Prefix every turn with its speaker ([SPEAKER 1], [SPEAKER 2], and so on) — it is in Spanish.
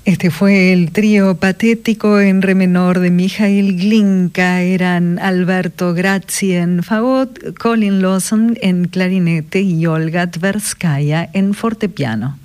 [SPEAKER 1] Este fue el trío patético en re menor de Mijail Glinka. Eran Alberto Grazzi en fagot, Colin Lawson en clarinete y Olga Tverskaya en fortepiano.